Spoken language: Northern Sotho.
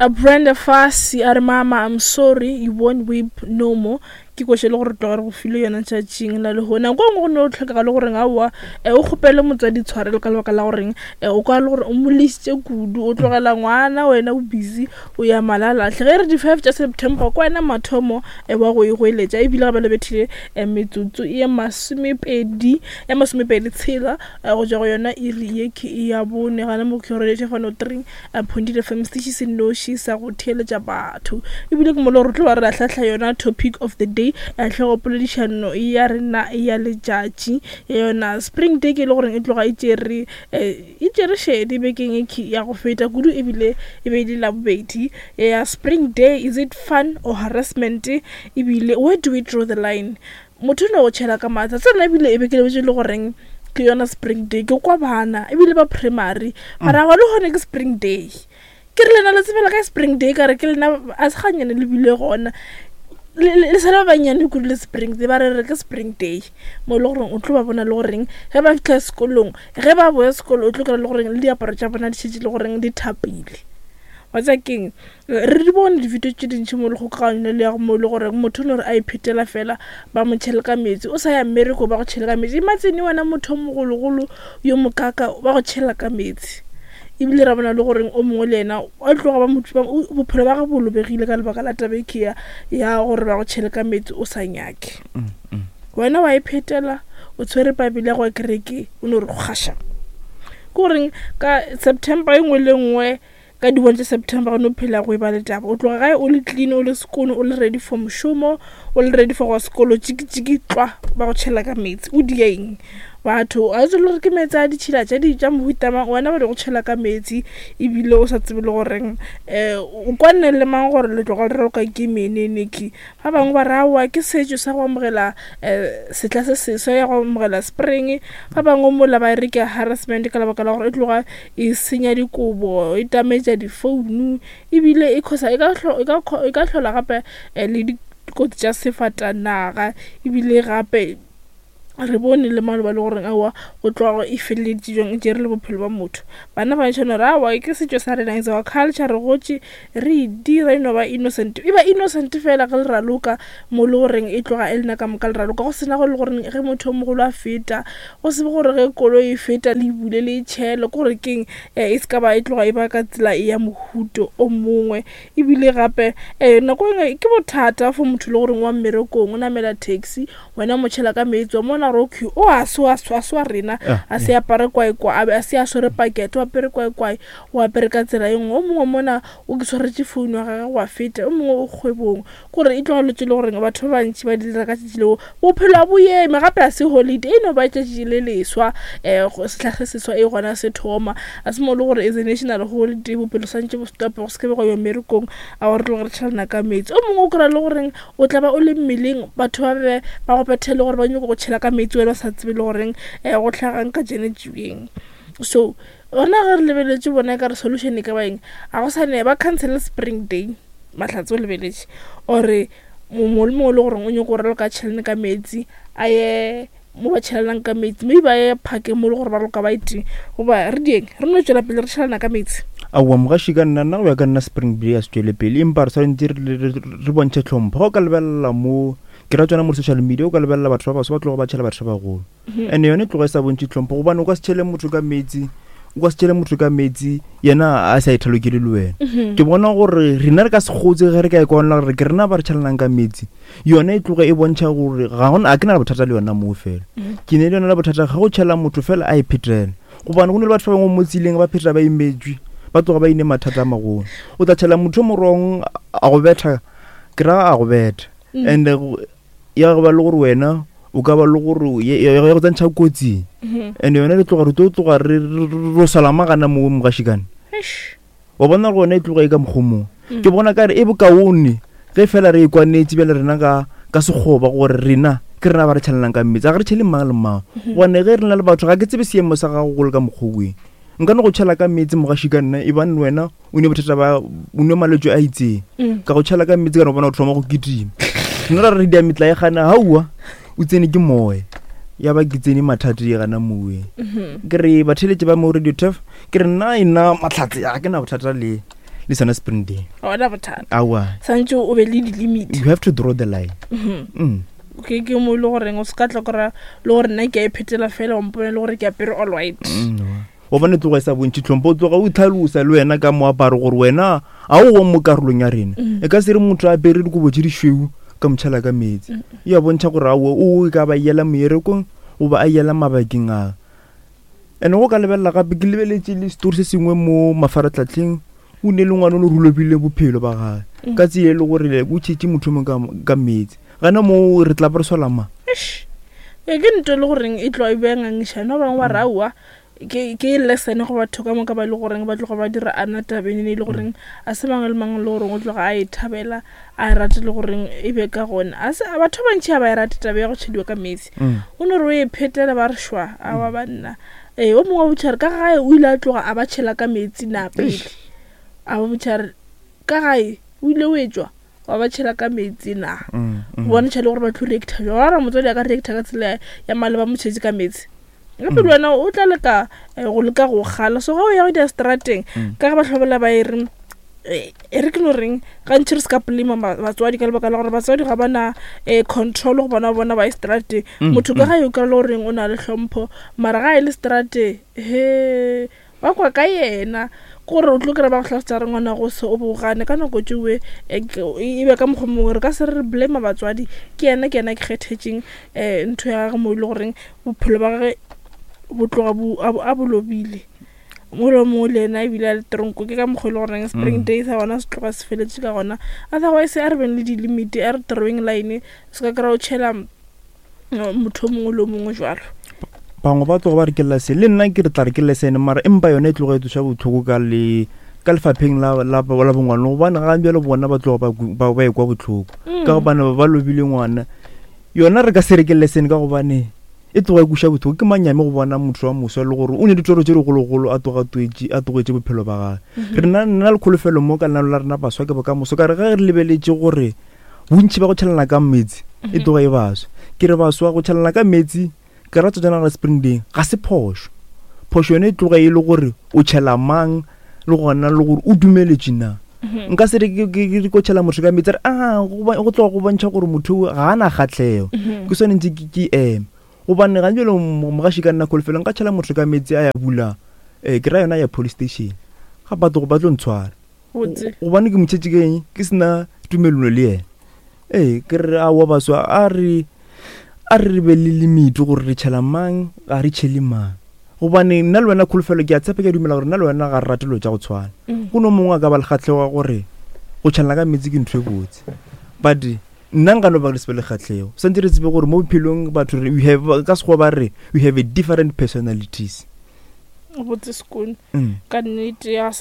Brenda Fassie a re mama I'm sorry you won't weep no more ke go shele gore tloga re go file yona tšatšing la le hona go ngwe no tlhoka le gore ga wa o khopele motswadi tshwarelo ka lebaka la gore o ka le gore o moliste kudu o tlogela ngwana wena o busy o ya malala hle re di 5 tša September kwa ena mathomo wa go igoeletša e bile ga ba le bethile metsotso e masomepedi tshela go ja go yona iri ye ke ya bone gana mo curator fano 3 appointed FM station no she sa go theletša batho e bile ke mo le re tlo ba re hlahla yona topic of the day a tlhogo poledišano ya rena ya letšatši yona spring day ke le gore e tloga e tšere shedi bekeng ya go feta kudu e bile la bobedi ya spring day is it fun or harassment e bile where do we draw the line motho no go tšhela ka matsa tsena e bile e bekele botse le goreng ke yona spring day ke kwa bana e bile ba primary mara ga le gone ke spring day ke re lena le tsebela ka spring day ka re ke lena a se ganyane le bile gona le sala banyane ku le spring day ba re ke spring day mo le gore o tlo ba bona le gore ge ba fitla sekolong ge ba boya sekolo o tlo ka le gore le diaparo tša bona di tšhitše le gore di thapile wa tsa keng re di bone di video tše dintši mo le go kaone le ya mo le gore motho no re a iphetela fela ba mo tšhele ka metsi o sa ya America ba go tšhele ka metsi imatsene wena motho mogologolo yo mokaka ba go tšhela ka metsi ebile ra bona le gore o mongwe le ena o tloga ba motho bophelo ba ga bolobegile ka lebaka la tabeke ya gore ba go tšhele ka metsi o sa nyake wena wa iphetela o tshwere papile ya go kereke o no re kgasha gore ka September engwe le ngwe ka di 1 September no phela go e ba le taba o tloga gae o le clean o le skono o le ready for moshomo o le ready for go sekolo tšiki twa ba go tšhela ka metsi o dieng batho a zo le ke metsi a ditšhila tša di tša mohutama wena ba le go tšhela ka metsi ebile o sa tsebe le goreng o kwanne le mang gore le tloga le roka ke menene ki ba bangwe ba rawa ke setšo sa go amogela setla se seswa ya go amogela spring ba bangwe mo la ba re ke harassment ka lebaka la gore e tloga e senya dikobo e damage di phone ebile e khosa e ka hlola gape le dikotsi tša sefatanaga ebile gape re bone le mano ba le gore awa go tloga e feletse jong e jere le bophelo ba motho bana ba tshwana ra wa ke setšo sa rena is our culture re gotse re dira ino ba innocent fela ka le raloka mo le goreng e tloga e lena ka moka le raloka go sena go le gore ge motho o mogolo a feta go se gore ge kolo e feta le bule le tšhele gore keng e se ka ba e tloga e ba ka tsela ya mohuto o mongwe ebile gape nako engwe ke bothata for motho le gore wa mmerekong o namela taxi wena mo tšhela ka metsi wa mona roki o a swa rena a se apare kwa a se a sore pakete wa pere kwa wa pere ka tsela engwe o mongwe mona o ke swaretse phone wa gaga wa feta o mongwe o kgwebong gore e tloga lotse le gore batho ba bantši ba dira ka tšhile bophelo a boyeme gape a se holiday eno ba tšatši le leswa setlhage seswa e gona se thoma a se mo le gore is a national holiday bophelo santše bo stope go se ke be go ya Amerikong a gore le gore tšhelana ka metsi o mongwe o kry le gore o tla ba o le mmeleng batho ba go phethele gore ba nyoko go tšhela ka metsi wena sa tsebe le goreng go tlhagang ka jene jiweng so ona ga re lebeletše bona ka re solution e ka baeng a go sane ba cancel spring day mahlatse o lebeletše ore mo le mo le gore o nyoko gore le ka tšhelane ka metsi a ye mo ba tšhelelang ka metsi mme ba ye phake mo le gore ba loka ba ite goba re dieng re no tšwela pele re tšhelana ka metsi awa mogaši ka nna go ya ka nna spring day ya se tšwele pele empa re tshwanetse re bontšhe tlhompho go ka lebelela mo ke ra tswana mo social media o ka lebelela batho ba baso ba tloga ba tšhela batho ba bagolo and yone tloga e sa bontše tlhompho gobane o ka se tšhele motho ka metsi yena a sa ithalokele le wena ke bona gore rena re ka se gotse ge re ka ikwanela gore ke rena ba re tšhelanang ka metsi yone e tloga e bontšha gore a ke na le bothata le yona moo fela ke ne le yona le bothata ga go tšhela motho fela a iphetela gobane go ne le batho ba bangwe mo tseleng ba phetela ba imetswe ba tloga ba ine mathata a magolo o tla tšhela motho morong a go betha ke ra a go betha and ya go ba le gore wena o ka ba le gore ya go tsantšha kotsing and yona le tloga re ro salamagana mo mogashikane wa bona gona e tloga e ka mokgomong ke bona ka re e bokaone ge fela re ikwanetse bjale rena ka sekgoba gore rena ke rena ba re tšhelelang ka metsi a ga re tšhele mang le mang gone ge re na le batho ga ke tsebe seemo sa gago go le ka mokgoweng nka no go tšhela ka metsi mogashikane e bane wena o ne bothata o ne malwetse a itseng ka go tšhela ka metsi ka no bona o thoma go kitima nna re dia mitla e gana haua o tsene ke moe ya ba ke tsene mathata e gana moe ke re ba theletse ba mo radio tef ke re nna ina matlhatse ya ke na bothata le le sana spring day ona bothata awa santse o be le di-limit you have to draw the line ke mo le goreng o se ka tlokora le gore nna ke a iphetela fela o mpone le gore ke apere all white o bane tloga e sa bontšhi tlhompho o tloga o itlhalosa le wena ka moaparo gore wena a o go mo karolong ya rena e ka se re motho a apere dikobo tse dišweu ka motšhala ka metsi e a bontšha gore aowe o ka ba yela moerekong o ba a yela mabakeng a ene go ka lebelela gape ke lebeletse le story se sengwe mo mafaratlhatlheng o ne le ngwana o le rulobile bophelo ba gage ka tsile le gore o tšhetše motho mongwe ka metsi gana mo re tla ba re solama ke nto le goreng e tlo e beangangišana bangwe ba raua ke lesene go batho ka moka ba le goreng ba tloga ba dira ana tabene le goreng a se mangwe le mangwe le goreng o tloga a e thabela a rate le goreng e be ka gona batho ba ntšhi a ba e rate tabe ya go tšhediwa ka metsi o ne re o e phetela ba re šwa a wa banna o mongwe wa botšhare ka gae o ile a tloga a ba tšhela ka metsi na pele a ba botšhare ka gae o ile o etswa wa ba tšhela ka metsi na bona tšha le gore ba tlo reacta jwa ra motswadi a ka reacta ka tsela ya maleba motšhetše ka metsi gape le wena o tla leka go gala so ga o ya go dia-strateng ka ga ba tlhobela ba e re ke no reng gantšhi re se ka polema batswadi ka lebaka la gore batswadi ga bana control go bona ba e strateng motho ka ga yo ka le goreng o na le hlompho mara ga e le strate ba kwa ka yena gore o tlo kry ba go tlhasetsa re ngwana go se o bogane ka nako tsewe e be ka mokgwa mongwe re ka se re blame batswadi ke yena ke kgethetseng ntho ya gage mo e le goreng bophelo ba gage bo tloga a bolobile mo le mongwe le ena ebile a le tronko ke ka mokgwa e le goreng spring day sa gona se tloga se feletse ka gona otherwise a re beng le di-limit a re drawing line se ka kry-a o tšhela motho mongwe le mongwe jalo bangwe ba tloga ba re ke lese le nna ke re tla re ke lesene mara empa yone e tloga e tsoša botlhoko ka lefapheng la bongwana gobane ga bjale bona ba tloga ba e kwa botlhoko ka gobane ba lobile ngwana yona re ka se re ke lesene ka gobane e tloga e kuša botlhoko ke manyame go bona motho wa moswa le gore o ne ditoro tse digologolo a tlogetše bophelo ba gage re nna le kgolofelo mo ka lenano la rena baswa ke boka moso ka re ga re lebeletse gore bontšhi ba go tšhelana ka metsi e tloga e baswa ke re baswa go tšhelana ka metsi ke ratso jana ga spring day ga se phošo yone e tloga e le gore o tšhela mang le gona le gore o dumeletše na nka se re ke ko tšhela motho ka metsi re go tloga go bontšha gore motho ga ana kgatlhego ke sone ntse ke eme gobane ga jalo mogaši ka nna kgolofelo nka tšhela motho ka metsi a ya bula ke ra yona ya police station ga ba tlo ntshwara gobane ke motšhetše keng ke sena tumelelo le ena ke re a wa baswa a re be le limit gore re tšhela mang ga re tšhele mang gobane nna le wena kgolofelo ke a tshepa ke a dumela gore nna le wena ga re ratelo tša go tshwana go no mongwe a ka ba lekgatlhego gore go tšhelana ka metsi ke ntho e botse but nna nka no ba le sebe le kgatlhego santse re tsebe gore mo bophelong batho ka sekgowa ba re we have a different personalities o botse sekone ka nnete